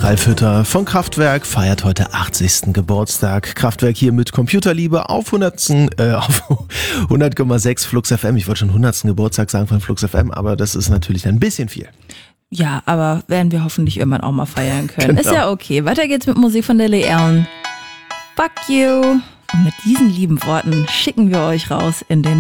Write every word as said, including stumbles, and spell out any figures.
Ralf Hütter von Kraftwerk feiert heute achtzigsten Geburtstag. Kraftwerk hier mit Computerliebe auf hundertsten Äh, auf hundert Komma sechs Flux F M. Ich wollte schon hundertsten Geburtstag sagen von Flux F M, aber das ist natürlich ein bisschen viel. Ja, aber werden wir hoffentlich irgendwann auch mal feiern können. Genau. Ist ja okay. Weiter geht's mit Musik von Lily Allen. Fuck you. Und mit diesen lieben Worten schicken wir euch raus in den